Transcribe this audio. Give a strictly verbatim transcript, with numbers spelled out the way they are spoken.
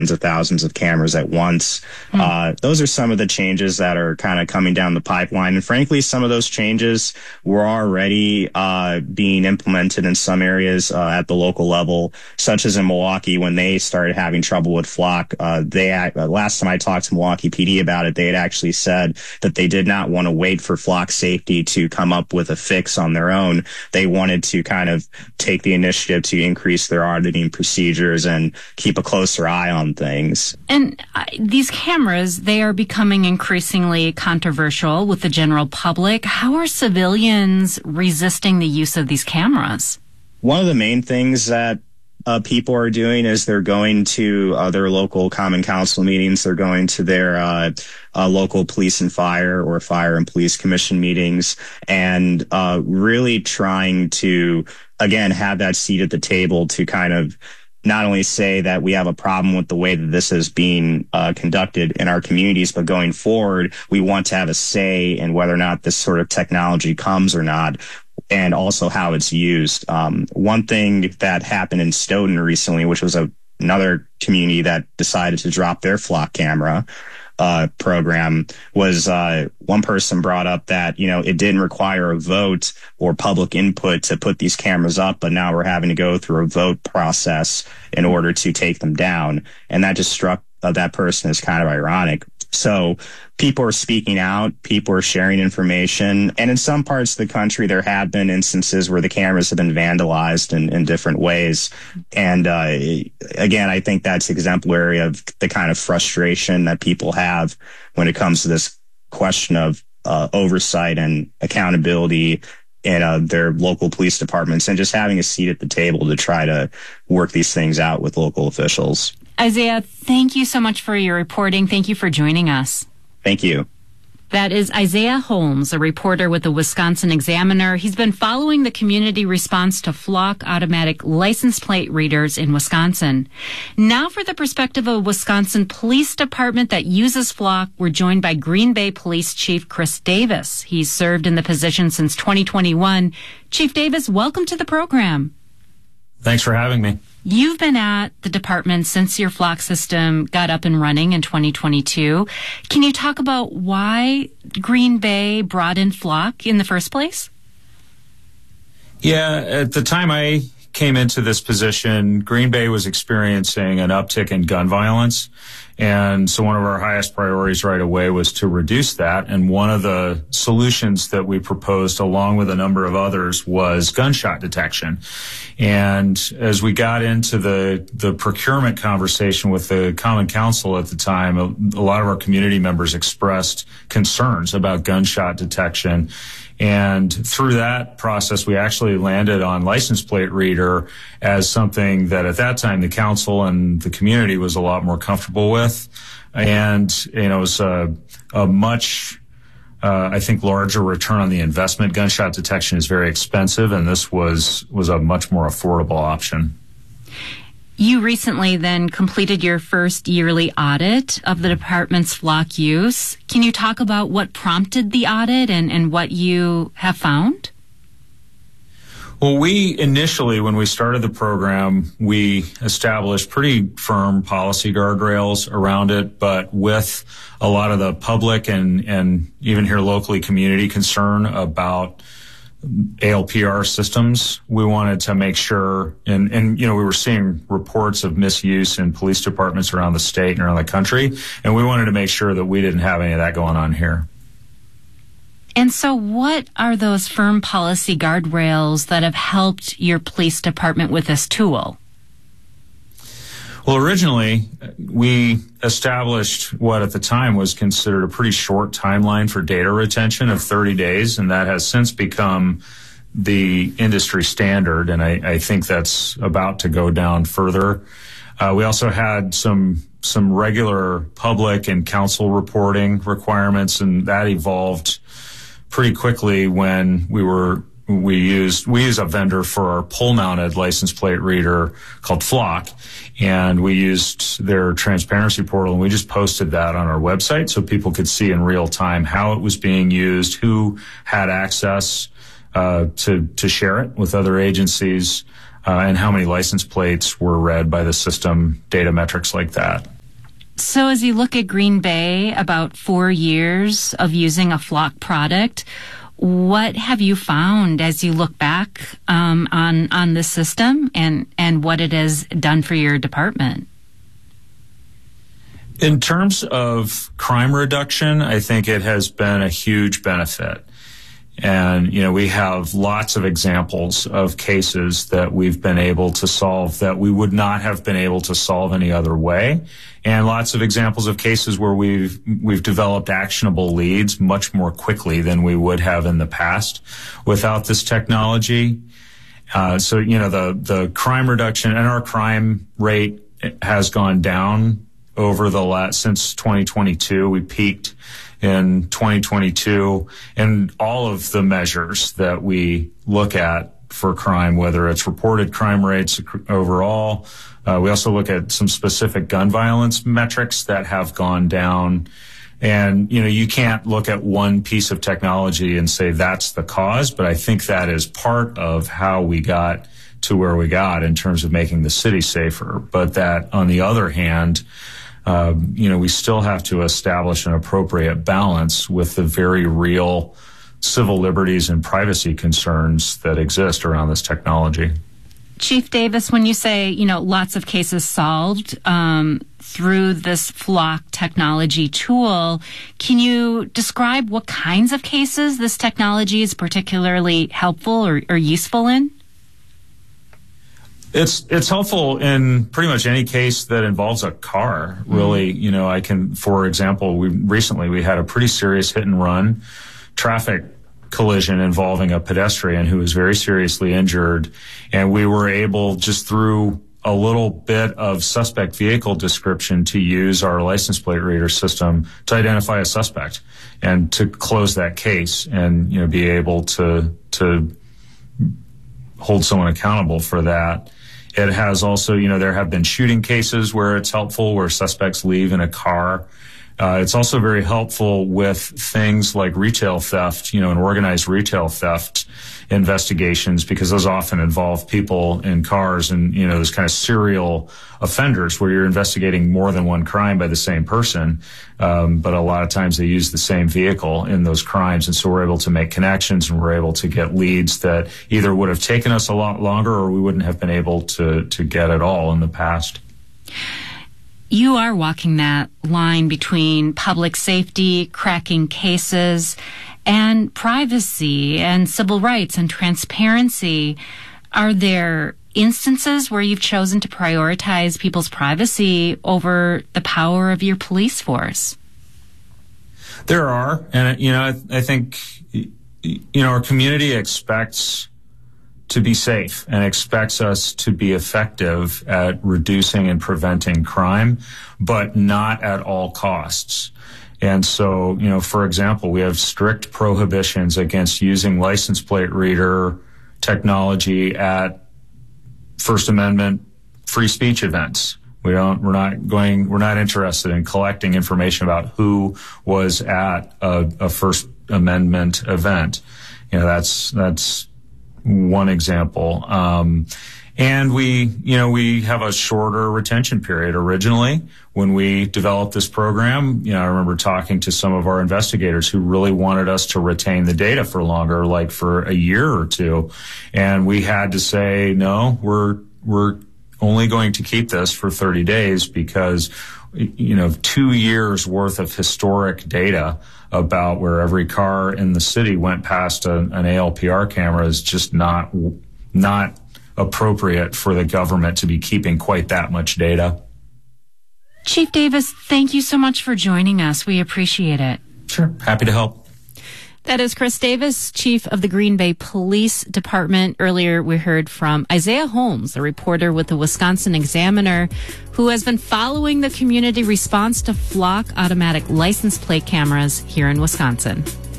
of thousands of cameras at once. Mm. Uh, those are some of the changes that are kind of coming down the pipeline. And frankly, some of those changes were already uh, being implemented in some areas uh, at the local level, such as in Milwaukee when they started having trouble with Flock. Uh, they uh, last time I talked to Milwaukee P D about it, they had actually said that they did not want to wait for Flock Safety to come up with a fix on their own. They wanted to kind of take the initiative to increase their auditing procedures and keep a closer eye on things. And uh, these cameras, they are becoming increasingly controversial with the general public. How are civilians resisting the use of these cameras? One of the main things that uh, people are doing is they're going to uh, their local common council meetings. They're going to their uh, uh, local police and fire or fire and police commission meetings and uh, really trying to, again, have that seat at the table to kind of not only say that we have a problem with the way that this is being uh, conducted in our communities, but going forward, we want to have a say in whether or not this sort of technology comes or not, and also how it's used. Um, one thing that happened in Stoughton recently, which was a, another community that decided to drop their Flock camera Uh, program, was uh, one person brought up that, you know, it didn't require a vote or public input to put these cameras up, but now we're having to go through a vote process in order to take them down. And that just struck uh, that person as kind of ironic. So people are speaking out, people are sharing information, and in some parts of the country, there have been instances where the cameras have been vandalized in, in different ways. And uh, again, I think that's exemplary of the kind of frustration that people have when it comes to this question of uh, oversight and accountability in uh, their local police departments, and just having a seat at the table to try to work these things out with local officials. Isaiah, thank you so much for your reporting. Thank you for joining us. Thank you. That is Isaiah Holmes, a reporter with the Wisconsin Examiner. He's been following the community response to Flock automatic license plate readers in Wisconsin. Now for the perspective of a Wisconsin Police Department that uses Flock, we're joined by Green Bay Police Chief Chris Davis. He's served in the position since twenty twenty-one. Chief Davis, welcome to the program. Thanks for having me. You've been at the department since your Flock system got up and running in twenty twenty-two. Can you talk about why Green Bay brought in Flock in the first place? Yeah, at the time I came into this position, Green Bay was experiencing an uptick in gun violence. And so one of our highest priorities right away was to reduce that. And one of the solutions that we proposed, along with a number of others, was gunshot detection. And as we got into the, the procurement conversation with the Common Council at the time, a, a lot of our community members expressed concerns about gunshot detection. And through that process, we actually landed on license plate reader as something that at that time the council and the community was a lot more comfortable with. And, you know, it was a, a much, uh, I think, larger return on the investment. Gunshot detection is very expensive, and this was, was a much more affordable option. You recently then completed your first yearly audit of the department's Flock use. Can you talk about what prompted the audit and, and what you have found? Well, we initially, when we started the program, we established pretty firm policy guardrails around it, but with a lot of the public and, and even here locally community concern about A L P R systems, we wanted to make sure, and, and, you know, we were seeing reports of misuse in police departments around the state and around the country, and we wanted to make sure that we didn't have any of that going on here. And so what are those firm policy guardrails that have helped your police department with this tool? Well, originally, we established what at the time was considered a pretty short timeline for data retention of thirty days, and that has since become the industry standard, and I, I think that's about to go down further. Uh, we also had some some regular public and council reporting requirements, and that evolved pretty quickly when we were we used we use a vendor for our pole-mounted license plate reader called Flock, and we used their transparency portal, and we just posted that on our website so people could see in real time how it was being used, who had access uh, to to share it with other agencies, uh, and how many license plates were read by the system, data metrics like that. So as you look at Green Bay, about four years of using a Flock product, what have you found as you look back um, on on the system and, and what it has done for your department? In terms of crime reduction, I think it has been a huge benefit. And, you know, we have lots of examples of cases that we've been able to solve that we would not have been able to solve any other way. And lots of examples of cases where we've, we've developed actionable leads much more quickly than we would have in the past without this technology. Uh, so, you know, the, the crime reduction and our crime rate has gone down over the last, since twenty twenty-two. We peaked in twenty twenty-two, and all of the measures that we look at for crime, whether it's reported crime rates overall, uh, we also look at some specific gun violence metrics that have gone down. And, you know, you can't look at one piece of technology and say that's the cause, but I think that is part of how we got to where we got in terms of making the city safer. But that, on the other hand, Uh, you know, we still have to establish an appropriate balance with the very real civil liberties and privacy concerns that exist around this technology. Chief Davis, when you say, you know, lots of cases solved um, through this Flock technology tool, can you describe what kinds of cases this technology is particularly helpful or, or useful in? It's it's helpful in pretty much any case that involves a car, really. Mm-hmm. You know, I can, for example, we recently we had a pretty serious hit and run traffic collision involving a pedestrian who was very seriously injured, and we were able, just through a little bit of suspect vehicle description, to use our license plate reader system to identify a suspect and to close that case and, you know, be able to to hold someone accountable for that. It has also, you know, there have been shooting cases where it's helpful, where suspects leave in a car. Uh, it's also very helpful with things like retail theft, you know, and organized retail theft investigations, because those often involve people in cars and, you know, those kind of serial offenders where you're investigating more than one crime by the same person. Um, but a lot of times they use the same vehicle in those crimes. And so we're able to make connections and we're able to get leads that either would have taken us a lot longer or we wouldn't have been able to, to get at all in the past. You are walking that line between public safety, cracking cases, and privacy and civil rights and transparency. Are there instances where you've chosen to prioritize people's privacy over the power of your police force? There are. And, you know, I, I think, you know, our community expects to be safe and expects us to be effective at reducing and preventing crime, but not at all costs. And so, you know, for example, we have strict prohibitions against using license plate reader technology at First Amendment free speech events. We don't, we're not going, we're not interested in collecting information about who was at a, a First Amendment event. You know, that's, that's one example. Um, and we, you know, we have a shorter retention period. Originally, when we developed this program, you know, I remember talking to some of our investigators who really wanted us to retain the data for longer, like for a year or two. And we had to say, no, we're, we're only going to keep this for thirty days because, you know, two years worth of historic data about where every car in the city went past a, an A L P R camera is just not, not appropriate for the government to be keeping quite that much data. Chief Davis, thank you so much for joining us. We appreciate it. Sure. Happy to help. That is Chris Davis, Chief of the Green Bay Police Department. Earlier, we heard from Isaiah Holmes, a reporter with the Wisconsin Examiner, who has been following the community response to Flock automatic license plate cameras here in Wisconsin.